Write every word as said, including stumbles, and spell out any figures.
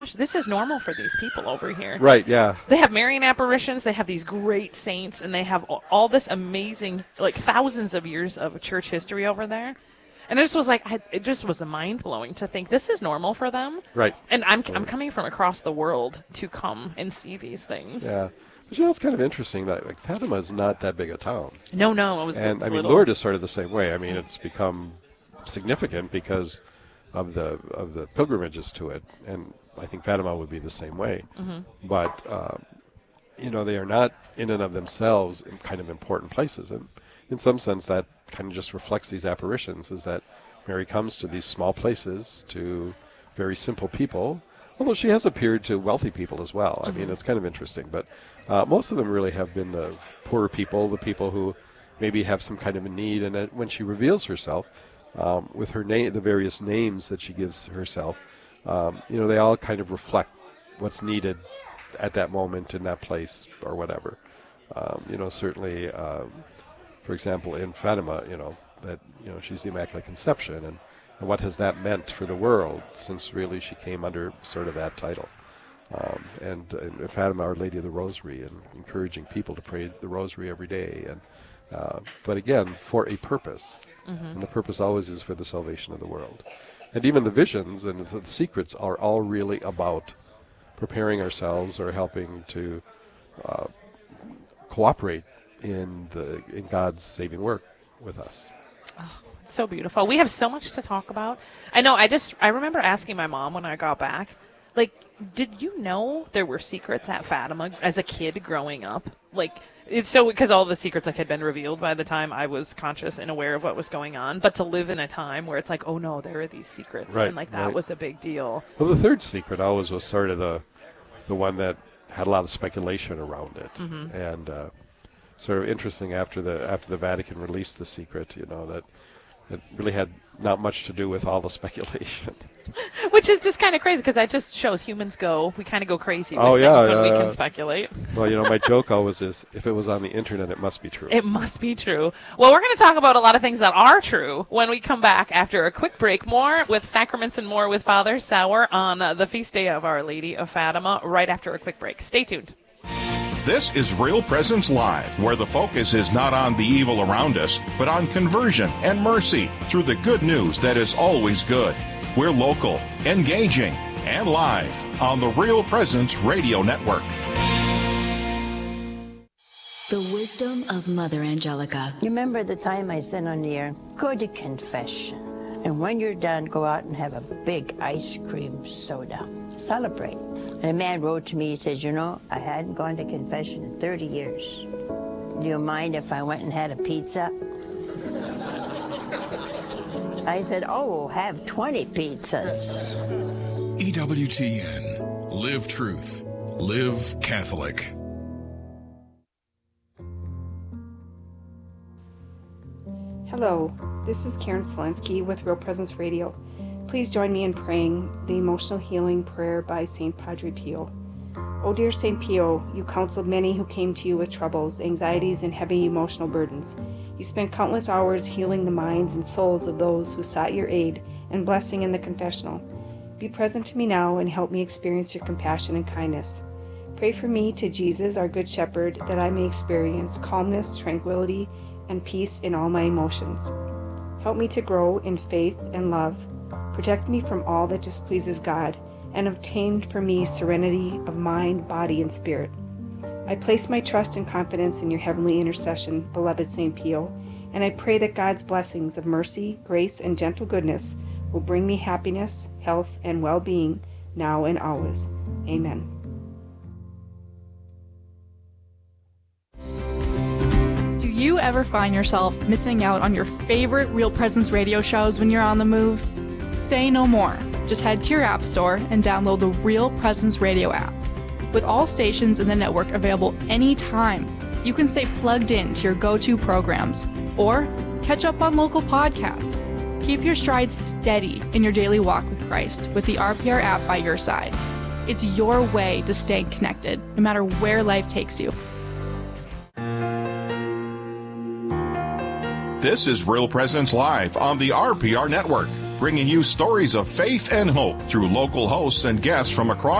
this is normal for these people over here. Right, yeah. They have Marian apparitions, they have these great saints, and they have all this amazing, like thousands of years of church history over there. And it just was like, I, it just was mind-blowing to think this is normal for them. Right. And I'm I'm coming from across the world to come and see these things. Yeah. But you know, it's kind of interesting that like, Fatima is not that big a town. No, no. It was And, I mean, little. Lourdes is sort of the same way. I mean, it's become significant because of the of the pilgrimages to it. And I think Fatima would be the same way. Mm-hmm. But, uh, you know, they are not in and of themselves in kind of important places. And in some sense, that kind of just reflects these apparitions, is that Mary comes to these small places, to very simple people, although she has appeared to wealthy people as well. I mean, it's kind of interesting. But uh, most of them really have been the poorer people, the people who maybe have some kind of a need. And that when she reveals herself, um, with her name, the various names that she gives herself, um, you know, they all kind of reflect what's needed at that moment in that place or whatever. Um, you know, certainly, um, for example, in Fatima, you know, that, you know, she's the Immaculate Conception, and, and what has that meant for the world, since really she came under sort of that title. Um, and, and Fatima, Our Lady of the Rosary, and encouraging people to pray the Rosary every day. And uh, but again, for a purpose. Mm-hmm. And the purpose always is for the salvation of the world. And even the visions and the secrets are all really about preparing ourselves or helping to uh, cooperate in the in God's saving work with us. Oh, it's so beautiful. We have so much to talk about. I know. I just I remember asking my mom when I got back, like, did you know there were secrets at Fatima as a kid growing up? Like, it's so because all the secrets like had been revealed by the time I was conscious and aware of what was going on. But to live in a time where it's like, oh no, there are these secrets, right, and like that right. was a big deal. Well, the third secret always was sort of the the one that had a lot of speculation around it, mm-hmm. and uh, sort of interesting after the after the Vatican released the secret, you know, that that really had not much to do with all the speculation. Which is just kind of crazy because that just shows humans go, we kind of go crazy with oh, things yeah, when uh, we can speculate. Well, you know, my joke always is, if it was on the internet, it must be true. It must be true. Well, we're going to talk about a lot of things that are true when we come back after a quick break. More with Sacraments and More with Father Sauer on uh, the feast day of Our Lady of Fatima right after a quick break. Stay tuned. This is Real Presence Live, where the focus is not on the evil around us, but on conversion and mercy through the good news that is always good. We're local, engaging, and live on the Real Presence Radio Network. The wisdom of Mother Angelica. You remember the time I said on the air, go to confession. And when you're done, go out and have a big ice cream soda. Celebrate. And a man wrote to me, he says, you know, I hadn't gone to confession in thirty years. Do you mind if I went and had a pizza? I said, oh, have twenty pizzas. E W T N. Live truth. Live Catholic. Hello, this is Karen Selensky with Real Presence Radio. Please join me in praying the emotional healing prayer by Saint Padre Pio. O dear Saint Pio, you counseled many who came to you with troubles, anxieties, and heavy emotional burdens. You spent countless hours healing the minds and souls of those who sought your aid and blessing in the confessional. Be present to me now and help me experience your compassion and kindness. Pray for me to Jesus, our Good Shepherd, that I may experience calmness, tranquility, and peace in all my emotions. Help me to grow in faith and love. Protect me from all that displeases God, and obtain for me serenity of mind, body, and spirit. I place my trust and confidence in your heavenly intercession, beloved Saint Pio, and I pray that God's blessings of mercy, grace, and gentle goodness will bring me happiness, health, and well-being now and always. Amen. Do you ever find yourself missing out on your favorite Real Presence radio shows when you're on the move? Say no more. Just head to your app store and download the Real Presence Radio app. With all stations in the network available anytime, you can stay plugged in to your go-to programs or catch up on local podcasts. Keep your stride steady in your daily walk with Christ with the R P R app by your side. It's your way to stay connected, no matter where life takes you. This is Real Presence Live on the R P R Network. bringing you stories of faith and hope through local hosts and guests from across